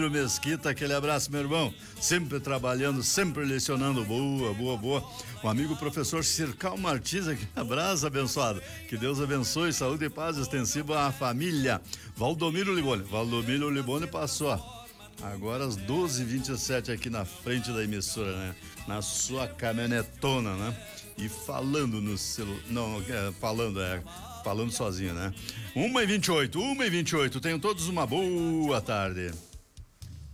Valdomiro Mesquita, aquele abraço, meu irmão. Sempre trabalhando, sempre lecionando. Boa. O amigo professor Circal Martins, aquele abraço abençoado. Que Deus abençoe, saúde e paz extensiva à família. Valdomiro Liboni passou, agora às 12h27 aqui na frente da emissora, né? Na sua caminhonetona, né? E falando no celular. Não, falando sozinho, né? 1h28. Tenham todos uma boa tarde.